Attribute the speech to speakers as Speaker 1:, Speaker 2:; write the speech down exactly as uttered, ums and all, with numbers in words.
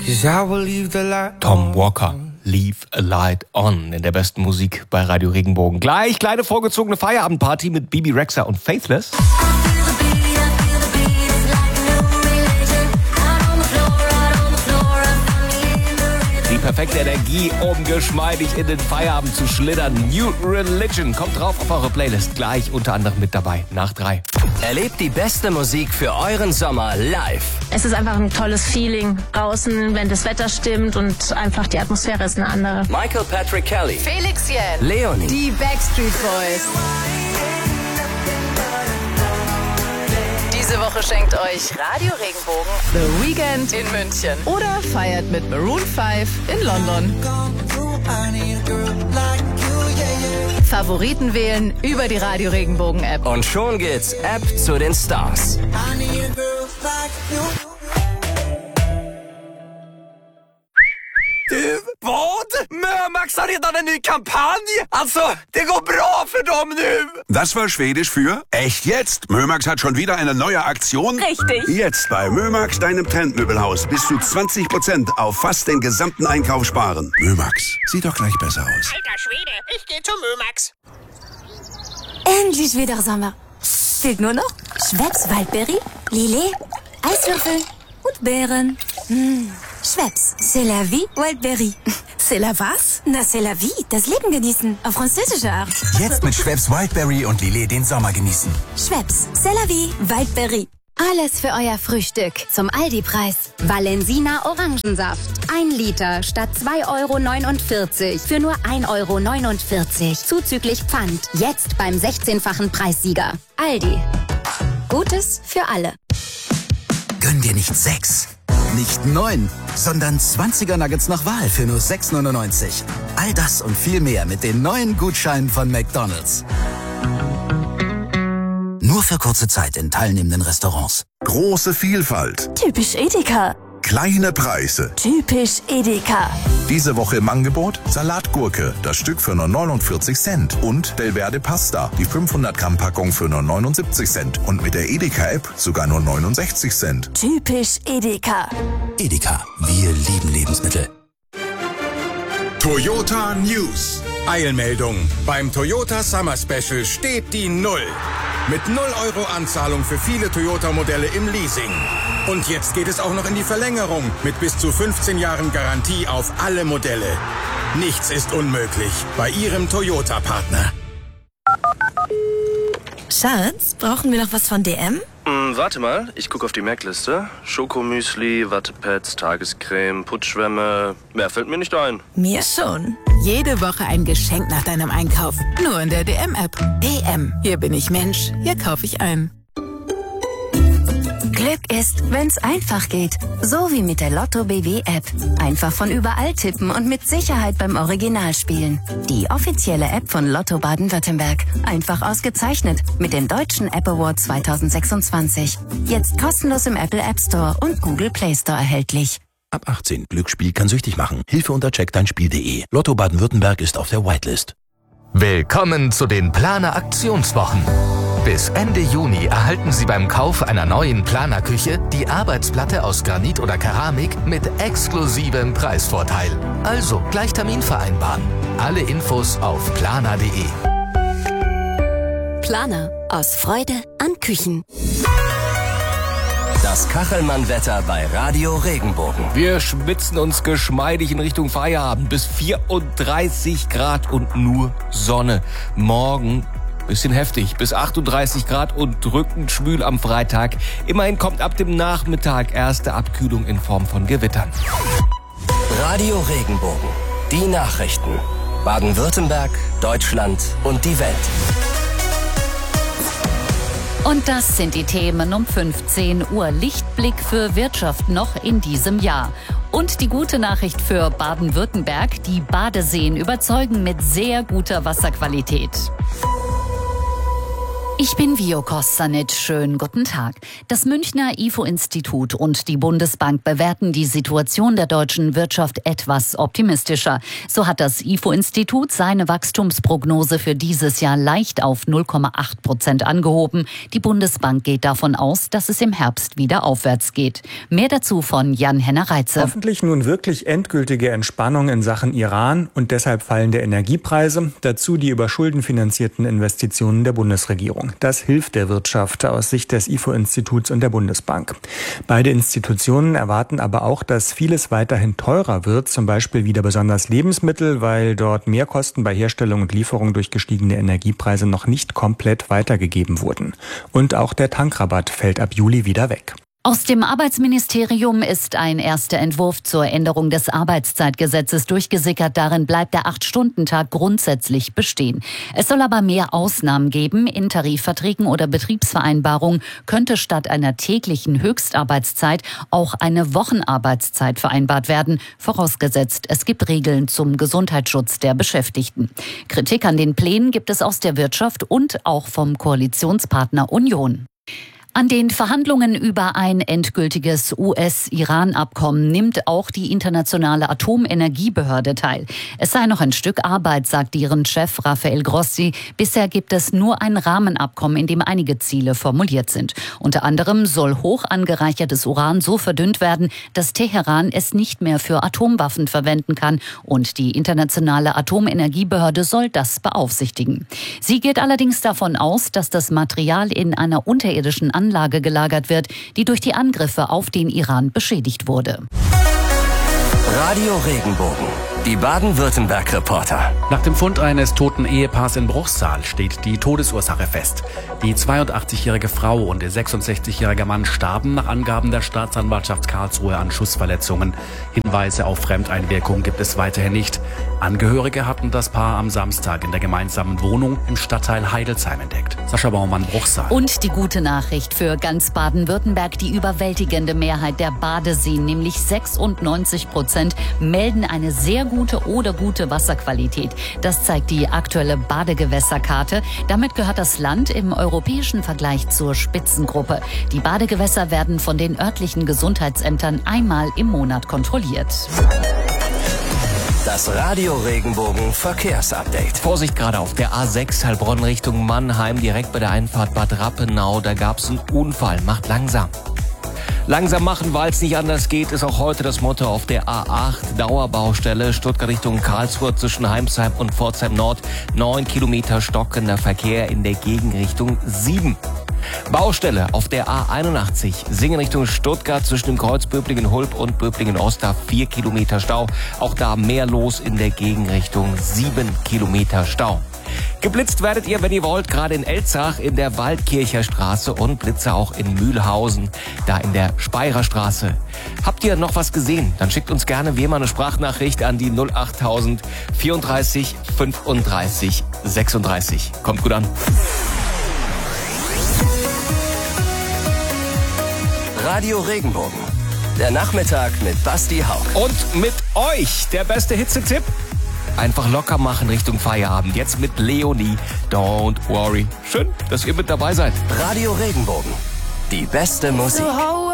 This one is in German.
Speaker 1: Tom Walker, Leave a Light On in der besten Musik bei Radio Regenbogen. Gleich kleine vorgezogene Feierabendparty mit Bibi Rexha und Faithless. Die perfekte Energie, um geschmeidig in den Feierabend zu schlittern. New Religion kommt drauf auf eure Playlist. Gleich unter anderem mit dabei. Nach drei.
Speaker 2: Erlebt die beste Musik für euren Sommer live.
Speaker 3: Es ist einfach ein tolles Feeling draußen, wenn das Wetter stimmt und einfach die Atmosphäre ist eine andere.
Speaker 2: Michael Patrick Kelly,
Speaker 4: Felix Jähn,
Speaker 2: Leonie,
Speaker 4: die Backstreet Boys. Diese Woche schenkt euch Radio Regenbogen The Weekend in München oder feiert mit Maroon fünf in London. Favoriten wählen über die Radio Regenbogen App.
Speaker 2: und schon geht's App zu den Stars.
Speaker 5: Du, vad? Mömax har redan en ny kampanj! Alltså, det går bra för dem nu!
Speaker 6: Das war Schwedisch für echt jetzt. Mömax hat schon wieder eine neue Aktion.
Speaker 3: Richtig.
Speaker 6: Jetzt bei Mömax, deinem Trendmöbelhaus, bis zu zwanzig Prozent auf fast den gesamten Einkauf sparen. Mömax, sieht doch gleich besser aus.
Speaker 7: Alter Schwede, ich gehe zu Mömax.
Speaker 8: Endlich wieder Sommer. Fehlt nur noch Schweppes Waldbeere, Lillet, Eiswürfel und Beeren. Mmh. Schweppes, c'est la vie, Wildberry.
Speaker 4: C'est la was?
Speaker 8: Na, c'est la vie, das Leben genießen, auf französische Art.
Speaker 9: Jetzt mit Schweppes Wildberry und Lillet den Sommer genießen.
Speaker 8: Schweppes, c'est la vie, Wildberry.
Speaker 10: Alles für euer Frühstück zum Aldi-Preis. Valensina Orangensaft. Ein Liter statt zwei Euro neunundvierzig für nur ein Euro neunundvierzig. Zuzüglich Pfand. Jetzt beim sechzehnfachen Preissieger. Aldi. Gutes für alle.
Speaker 9: Gönn dir nicht sechs, nicht neun, sondern zwanziger Nuggets nach Wahl für nur sechs neunundneunzig. All das und viel mehr mit den neuen Gutscheinen von McDonald's. Nur für kurze Zeit in teilnehmenden Restaurants.
Speaker 6: Große Vielfalt,
Speaker 8: Typisch Edeka.
Speaker 6: kleine Preise.
Speaker 8: Typisch Edeka.
Speaker 11: Diese Woche im Angebot Salatgurke, das Stück für nur neunundvierzig Cent und Delverde Pasta, die fünfhundert Gramm Packung für nur neunundsiebzig Cent und mit der Edeka-App sogar nur neunundsechzig Cent.
Speaker 8: Typisch Edeka.
Speaker 9: Edeka, wir lieben Lebensmittel.
Speaker 12: Toyota News. Eilmeldung. Beim Toyota Summer Special steht die Null. Mit null Euro Anzahlung für viele Toyota-Modelle im Leasing. Und jetzt geht es auch noch in die Verlängerung mit bis zu fünfzehn Jahren Garantie auf alle Modelle. Nichts ist unmöglich bei Ihrem Toyota-Partner.
Speaker 8: Schatz, brauchen wir noch was von D M?
Speaker 13: Hm, warte mal, ich gucke auf die Merkliste. Schokomüsli, Wattepads, Tagescreme, Putzschwämme. Mehr fällt mir nicht ein.
Speaker 8: Mir schon.
Speaker 4: Jede Woche ein Geschenk nach deinem Einkauf. Nur in der D M-App. D M. Hier bin ich Mensch. Hier kaufe ich ein.
Speaker 10: Glück ist, wenn's einfach geht. So wie mit der Lotto B W-App. Einfach von überall tippen und mit Sicherheit beim Original spielen. Die offizielle App von Lotto Baden-Württemberg. Einfach ausgezeichnet mit dem Deutschen App Award zweitausendsechsundzwanzig. Jetzt kostenlos im Apple App Store und Google Play Store erhältlich.
Speaker 14: Ab achtzehn. Glücksspiel kann süchtig machen. Hilfe unter check dein spiel punkt de. Lotto Baden-Württemberg ist auf der Whitelist.
Speaker 15: Willkommen zu den Planer Aktionswochen. Bis Ende Juni erhalten Sie beim Kauf einer neuen Planerküche die Arbeitsplatte aus Granit oder Keramik mit exklusivem Preisvorteil. Also gleich Termin vereinbaren. Alle Infos auf planer punkt de.
Speaker 10: Planer. Aus Freude an Küchen.
Speaker 2: Das Kachelmann-Wetter bei Radio Regenbogen.
Speaker 1: Wir schwitzen uns geschmeidig in Richtung Feierabend bis vierunddreißig Grad und nur Sonne. Morgen bisschen heftig, bis achtunddreißig Grad und drückend schwül am Freitag. Immerhin kommt ab dem Nachmittag erste Abkühlung in Form von Gewittern.
Speaker 2: Radio Regenbogen. Die Nachrichten. Baden-Württemberg, Deutschland und die Welt.
Speaker 16: Und das sind die Themen um fünfzehn Uhr. Lichtblick für Wirtschaft noch in diesem Jahr. Und die gute Nachricht für Baden-Württemberg. Die Badeseen überzeugen mit sehr guter Wasserqualität. Ich bin Vio Kostanic. Schönen guten Tag. Das Münchner I F O-Institut und die Bundesbank bewerten die Situation der deutschen Wirtschaft etwas optimistischer. So hat das I F O-Institut seine Wachstumsprognose für dieses Jahr leicht auf null Komma acht Prozent angehoben. Die Bundesbank geht davon aus, dass es im Herbst wieder aufwärts geht. Mehr dazu von Jan-Henner Reitze.
Speaker 17: Hoffentlich nun wirklich endgültige Entspannung in Sachen Iran und deshalb fallende Energiepreise. Dazu die über Schulden finanzierten Investitionen der Bundesregierung. Das hilft der Wirtschaft aus Sicht des I F O-Instituts und der Bundesbank. Beide Institutionen erwarten aber auch, dass vieles weiterhin teurer wird, zum Beispiel wieder besonders Lebensmittel, weil dort Mehrkosten bei Herstellung und Lieferung durch gestiegene Energiepreise noch nicht komplett weitergegeben wurden. Und auch der Tankrabatt fällt ab Juli wieder weg.
Speaker 16: Aus dem Arbeitsministerium ist ein erster Entwurf zur Änderung des Arbeitszeitgesetzes durchgesickert. Darin bleibt der acht-Stunden-Tag grundsätzlich bestehen. Es soll aber mehr Ausnahmen geben. In Tarifverträgen oder Betriebsvereinbarungen könnte statt einer täglichen Höchstarbeitszeit auch eine Wochenarbeitszeit vereinbart werden, vorausgesetzt, es gibt Regeln zum Gesundheitsschutz der Beschäftigten. Kritik an den Plänen gibt es aus der Wirtschaft und auch vom Koalitionspartner Union. An den Verhandlungen über ein endgültiges U S-Iran-Abkommen nimmt auch die Internationale Atomenergiebehörde teil. Es sei noch ein Stück Arbeit, sagt deren Chef Rafael Grossi. Bisher gibt es nur ein Rahmenabkommen, in dem einige Ziele formuliert sind. Unter anderem soll hoch angereichertes Uran so verdünnt werden, dass Teheran es nicht mehr für Atomwaffen verwenden kann. Und die Internationale Atomenergiebehörde soll das beaufsichtigen. Sie geht allerdings davon aus, dass das Material in einer unterirdischen Anlage Anlage gelagert wird, die durch die Angriffe auf den Iran beschädigt wurde.
Speaker 2: Radio Regenbogen, die Baden-Württemberg-Reporter.
Speaker 18: Nach dem Fund eines toten Ehepaars in Bruchsal steht die Todesursache fest. Die zweiundachtzigjährige Frau und der sechsundsechzigjährige Mann starben nach Angaben der Staatsanwaltschaft Karlsruhe an Schussverletzungen. Hinweise auf Fremdeinwirkung gibt es weiterhin nicht. Angehörige hatten das Paar am Samstag in der gemeinsamen Wohnung im Stadtteil Heidelsheim entdeckt. Sascha Baumann, Bruchsal.
Speaker 16: Und die gute Nachricht für ganz Baden-Württemberg: Die überwältigende Mehrheit der Badeseen, nämlich sechsundneunzig Prozent, melden eine sehr gute oder gute Wasserqualität. Das zeigt die aktuelle Badegewässerkarte. Damit gehört das Land im europäischen Vergleich zur Spitzengruppe. Die Badegewässer werden von den örtlichen Gesundheitsämtern einmal im Monat kontrolliert.
Speaker 2: Das Radio Regenbogen Verkehrsupdate.
Speaker 1: Vorsicht gerade auf der A sechs Heilbronn Richtung Mannheim, direkt bei der Einfahrt Bad Rappenau. Da gab's einen Unfall. Macht langsam. Langsam machen, weil es nicht anders geht, ist auch heute das Motto auf der A acht Dauerbaustelle Stuttgart Richtung Karlsruhe zwischen Heimsheim und Pforzheim Nord. Neun Kilometer stockender Verkehr in der Gegenrichtung sieben. Baustelle auf der A einundachtzig Singen Richtung Stuttgart zwischen dem Kreuz Böblingen-Hulb und Böblingen-Ost, da vier Kilometer Stau. Auch da mehr los in der Gegenrichtung, sieben Kilometer Stau. Geblitzt werdet ihr, wenn ihr wollt, gerade in Elzach in der Waldkircher Straße und Blitze auch in Mühlhausen, da in der Speirer Straße. Habt ihr noch was gesehen? Dann schickt uns gerne wie immer eine Sprachnachricht an die null achttausend vierunddreißig fünfunddreißig sechsunddreißig. Kommt gut an.
Speaker 2: Radio Regenbogen, der Nachmittag mit Basti Hauck.
Speaker 1: Und mit euch der beste Hitzetipp? Einfach locker machen Richtung Feierabend. Jetzt mit Leonie. Don't worry. Schön, dass ihr mit dabei seid.
Speaker 2: Radio Regenbogen. Die beste Musik.